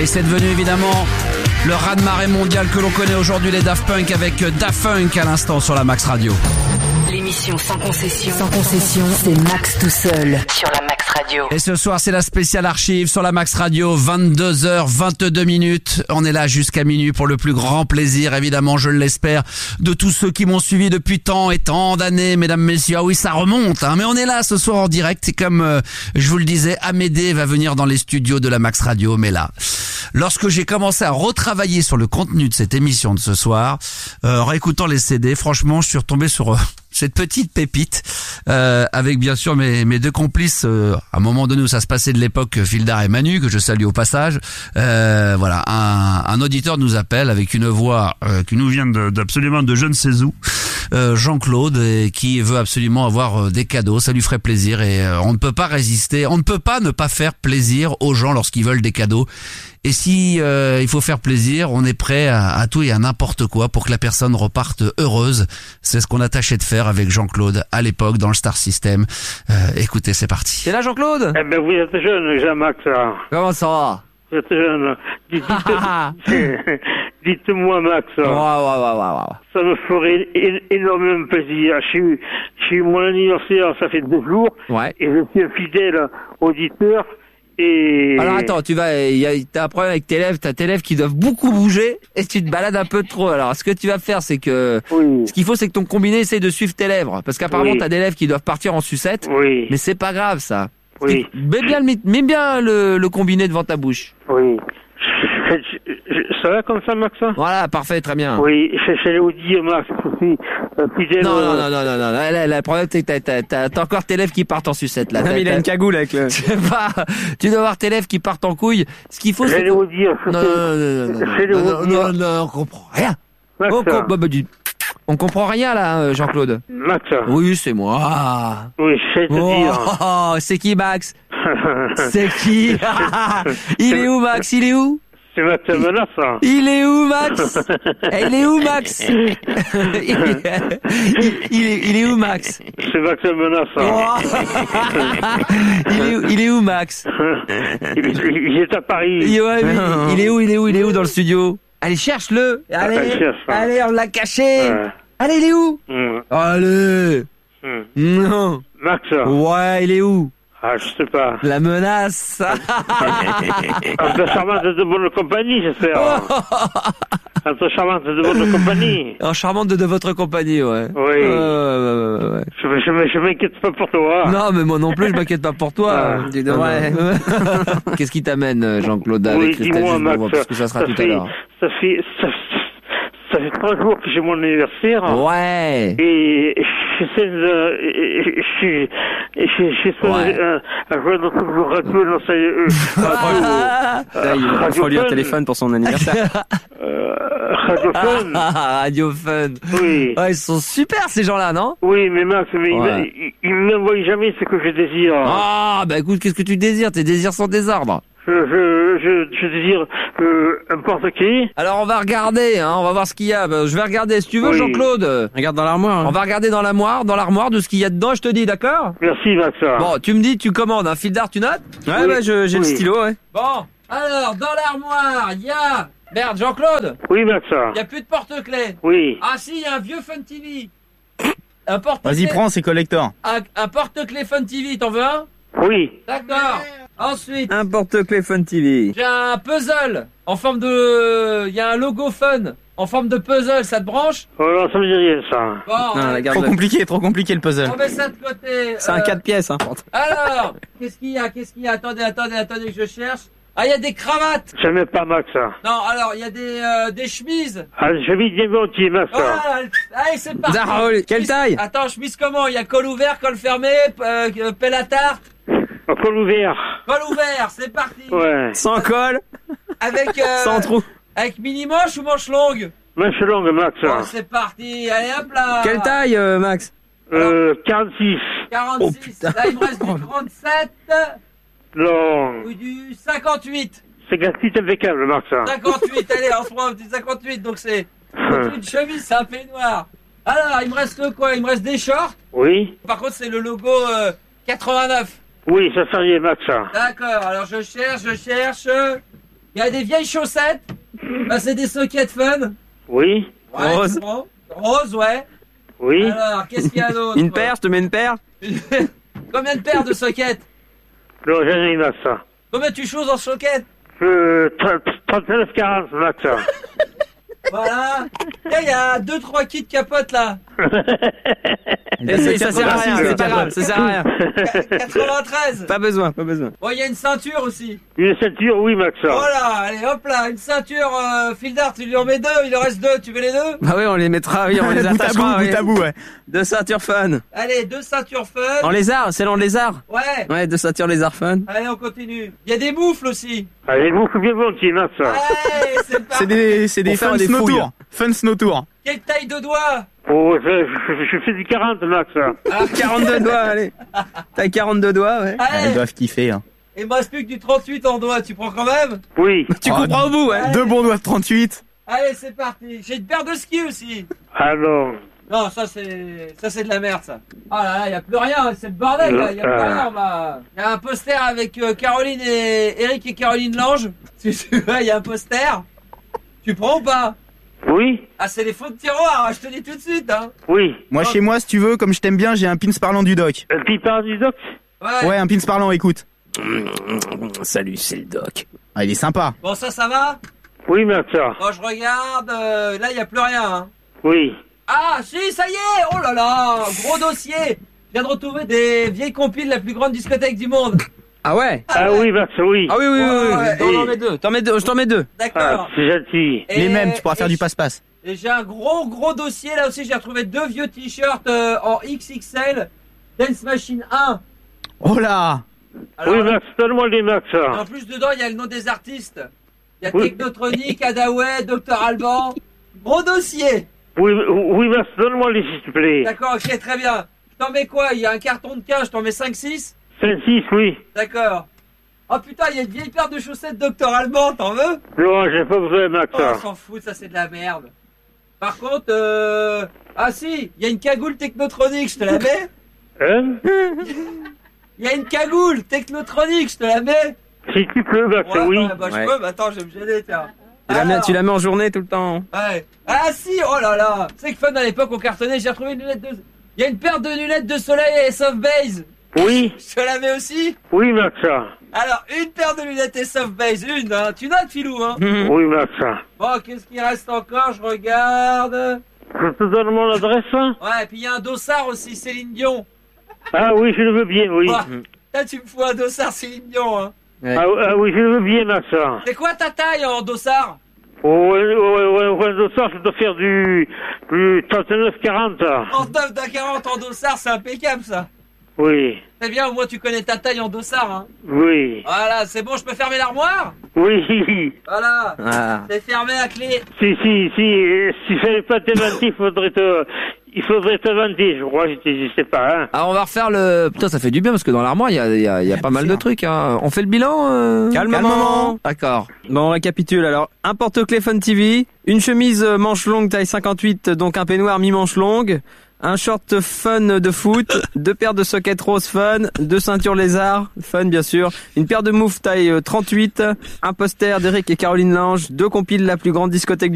Et c'est devenu évidemment le raz-de-marée mondial que l'on connaît aujourd'hui, les Daft Punk, avec Daft Funk à l'instant sur la Max Radio. L'émission sans concession. Sans concession, c'est Max tout seul. Sur la Max Radio. Et ce soir, c'est la spéciale archive sur la Max Radio, 22h22. On est là jusqu'à minuit pour le plus grand plaisir, évidemment, je l'espère, de tous ceux qui m'ont suivi depuis tant et tant d'années, mesdames, messieurs. Ah oui, ça remonte, hein. Mais on est là ce soir en direct. C'est comme je vous le disais, Amédée va venir dans les studios de la Max Radio. Mais là, lorsque j'ai commencé à retravailler sur le contenu de cette émission de ce soir, en réécoutant les CD, franchement, je suis retombé sur cette petite pépite, avec bien sûr mes deux complices, à un moment donné où ça se passait de l'époque, Fildar et Manu, que je salue au passage. Voilà, un auditeur nous appelle avec une voix qui nous vient d'absolument de je ne sais où, Jean-Claude, et qui veut absolument avoir des cadeaux. Ça lui ferait plaisir et on ne peut pas résister, on ne peut pas ne pas faire plaisir aux gens lorsqu'ils veulent des cadeaux. Et si il faut faire plaisir, on est prêt à tout et à n'importe quoi pour que la personne reparte heureuse. C'est ce qu'on a tâché de faire avec Jean-Claude à l'époque dans le Star System. Écoutez, c'est parti. C'est là Jean-Claude? Eh ben vous êtes jeune, Jean-Max. Comment ça va? Vous êtes jeune. Dites-moi, Max. Ouais. Ça me ferait énormément plaisir. Je suis mon anniversaire, ça fait 2 jours. Ouais. Et je suis un fidèle auditeur. Et... Alors attends, t'as un problème avec tes lèvres, t'as tes lèvres qui doivent beaucoup bouger et tu te balades un peu trop. Alors ce que tu vas faire, c'est que ce qu'il faut, c'est que ton combiné essaye de suivre tes lèvres, parce qu'apparemment t'as des lèvres qui doivent partir en sucette. Oui. Mais c'est pas grave ça. Oui. Mets bien le combiné devant ta bouche. Oui. Ça va comme ça, Max? Voilà, parfait, très bien. Oui, j'allais vous dire, Max, je suis fidèle. Non. Le problème, c'est que t'as encore tes lèvres qui partent en sucette, là. Non, mais il a une cagoule avec le... Je sais pas. Tu dois avoir tes lèvres qui partent en couille. Ce qu'il faut, c'est... J'allais vous dire. Non, on comprend rien. Max. On comprend rien, là, Jean-Claude. Max. Oui, c'est moi. Oui, j'allais te dire. Oh, c'est qui, Max? C'est qui? Il est où, Max? Il est où? C'est Max Menace. Il est où, Max? Il est où, Max? Il est où, Max? C'est Max Menace. Il est où, Max? Il est à Paris. Ouais, il est où dans le studio? Allez, cherche-le. Allez, on l'a caché. Allez, il est où? Allez. Non. Max. Ouais, il est où? Ah, je sais pas. La menace. Un peu charmante de bonne compagnie, j'espère. Un peu charmante de bonne compagnie. Charmante de votre compagnie, ouais. Oui. Ouais. Je m'inquiète pas pour toi. Non, mais moi non plus, je m'inquiète pas pour toi. Dis donc. Ouais. Qu'est-ce qui t'amène, Jean-Claude, avec Christelle dis-moi, Jusbon, Max, parce que ça sera tout à l'heure. Ça fait 3 jours que j'ai mon anniversaire. Ouais. Et je joindre toujours radio, non, ça y est, Là, il faut lui un téléphone pour son anniversaire. Radiophone. Radio Fun. Oui. Ouais, ils sont super, ces gens-là, non? Oui, mais Max, il m'envoie jamais ce que je désire. Ah, bah écoute, qu'est-ce que tu désires? Tes désirs sont des ordres. Je désire n'importe qui. Alors on va regarder, hein, on va voir ce qu'il y a. Je vais regarder, si tu veux, Oui. Jean-Claude. Regarde dans l'armoire. On va regarder dans l'armoire de ce qu'il y a dedans, je te dis, d'accord? Merci, Max. Bon, tu me dis, tu commandes, un fil d'art, tu notes? Ouais, bah, j'ai le stylo, ouais. Bon, alors, dans l'armoire, il y a... Merde, Jean-Claude, Oui, Max. il y a plus de porte-clés. Oui. Ah si, il y a un vieux Fun TV. Un porte-clés. Vas-y, prends, c'est collector. Un porte-clés Fun TV, t'en veux un? Oui. D'accord. Ensuite, Un porte-clés Fun TV. j'ai un puzzle en forme de... Il y a un logo Fun en forme de puzzle, ça te branche? Oh non, ça me dit rien, ça. Bon, Non, la garde. on Trop compliqué le puzzle. met ça de côté. C'est un 4 pièces, hein. Alors, qu'est-ce qu'il y a? Attendez que je cherche. Ah, il y a des cravates. J'aime pas, Max. Non, alors, il y a des chemises. Ah, je vis bien volontiers, Max. Oh là là, allez, c'est parti. Darol, quelle taille? Attends, chemise comment? Il y a col ouvert, col fermé, pelle à tarte. Au col ouvert. Col ouvert, c'est parti. Ouais. Sans col, Avec, sans trou. avec mini-manche ou manche longue? Manche longue, Max. Bon, c'est parti. Allez, hop là. Quelle taille, Max? 46. 46. Oh, putain. Là, il me reste du 37 Non. ou du 58. C'est gratuit impeccable, Max. 58, allez, on se prend un petit 58, donc c'est une chemise, c'est un peignoir. Alors, il me reste quoi? Il me reste des shorts. Oui. Par contre, c'est le logo 89. Oui, ça fait rien, Max. D'accord, alors je cherche. Il y a des vieilles chaussettes. Bah, c'est des sockets fun. Oui. Ouais, Rose. c'est bon. Rose, ouais. Oui. Alors, qu'est-ce qu'il y a d'autre? Une paire, je te mets une paire. Combien de paires de sockets? Non, j'en ai Max. Combien tu choses en sockets? 39,40 Max. Voilà. Il y a 2-3 kits capotes là. Et ça sert à rien, c'est pas grave, ça sert à rien. 93. Pas besoin, pas besoin. Bon, il y a une ceinture aussi. Une ceinture, oui, Max. Voilà, allez hop là, une ceinture fil d'art, tu lui en mets 2, il en reste 2, tu veux les 2? Bah oui, on les mettra, oui, on les bout à attachera. bout, bout à bout, ouais. Deux ceintures fun. Allez, 2 ceintures fun. En lézard, celle en lézard. Ouais. Ouais, deux ceintures lézard fun. Allez, on continue. Il y a des moufles aussi. Allez, beaucoup bien volontiers, Max. Allez, c'est parti. C'est des Pour faire fun des snow fouilles. tour. Fun snow tour. Quelle taille de doigt? Oh, je fais du 40, Max. Ah, 42 doigts, allez. T'as 42 doigts, ouais. Ils allez. doivent kiffer, hein. Il me reste plus que du 38 en doigt, tu prends quand même? Oui. Tu Oh, comprends au bout, ouais. Deux bons doigts de 38. Allez, c'est parti. J'ai une paire de skis aussi. Ah non. Non, ça c'est de la merde ça. Ah là là, y a plus rien, c'est le bordel là, y a plus rien bah. Y a un poster avec Caroline et Eric et Caroline Lange. Tu vois, y a un poster. Tu prends ou pas? Oui. Ah, c'est les fonds de tiroir, hein, je te dis tout de suite hein. Oui. Moi, chez moi, si tu veux, comme je t'aime bien, j'ai un pins parlant du doc. Un petit paradoxe. Ouais, un pins parlant, écoute. Salut, c'est le doc. Ah, il est sympa. Bon, ça va? Oui, Max. Bon, je regarde, là y a plus rien hein. Oui. Ah, si, ça y est. Oh là là, gros dossier. Je viens de retrouver des vieilles compiles de la plus grande discothèque du monde. Ah ouais? Ah oui, Max, oui. Ah oui, oui, oui, oui. Ouais, T'en mets deux. Je t'en mets deux. D'accord. Ah, c'est gentil. Les mêmes, tu pourras faire et du passe-passe. Et j'ai un gros dossier là aussi, j'ai retrouvé 2 vieux t-shirts en XXL Dance Machine 1. Oh là! Alors, Oui, Max, donne-moi les Max. en plus dedans il y a le nom des artistes. Il y a Oui. Technotronic, Hadaway, Dr Alban. Gros dossier. Oui, Max, donne-moi les, s'il te plaît. D'accord, ok, très bien. Je t'en mets quoi? Il y a un carton de 15, je t'en mets 5-6. 5-6, oui. D'accord. Oh putain, il y a une vieille paire de chaussettes Dr Alban, t'en veux? Non, j'ai pas besoin, Max. Oh, on s'en fout, ça c'est de la merde. Par contre, ah si, il y a une cagoule Technotronic, je te la mets? Hein? Il y a une cagoule Technotronic, je te la mets? Si tu peux, Max, Ouais, oui. ouais, bah je Ouais. peux, mais attends, je vais me gêner, tiens. Tu la mets en journée tout le temps. Ouais. Ah si, oh là là. Tu sais que Fun à l'époque on cartonnait, j'ai retrouvé une lunette de... Il y a une paire de lunettes de soleil et soft base. Oui. Je te la mets aussi? Oui, Max. Alors, une paire de lunettes et soft base, une, hein. Tu notes, Filou, hein? Oui, Max. Bon, qu'est-ce qui reste encore? Je regarde. Je te donne mon adresse. Ouais, et puis il y a un dossard aussi, Céline Dion. Ah oui, je le veux bien, oui. Ouais. Là, tu me fous un dossard Céline Dion, hein. Ouais. Ah oui, je le veux bien, Max. C'est quoi ta taille en dossard? Ouais, ça, je dois faire du 39-40. En top d'un 40 en dossard, c'est impeccable, ça. Oui, C'est bien, au moins tu connais ta taille en dossard, hein. oui, Voilà, c'est bon, je peux fermer l'armoire? oui. Voilà. Ah. C'est fermé à clé. Si fallait pas te vanter, il faudrait te vanter, je crois, je sais pas, hein. Ah, Alors on va refaire le... Putain, ça fait du bien parce que dans l'armoire, il y a pas mal de trucs. Hein. On fait le bilan Calmement. D'accord. Bon, on récapitule. Alors, un porte-clés Fun TV, une chemise manche longue taille 58, donc un peignoir mi-manche longue, un short Fun de foot, 2 paires de sockets rose Fun, 2 ceintures lézard Fun bien sûr, une paire de moufles taille 38, un poster d'Eric et Caroline Lange, 2 compiles la plus grande discothèque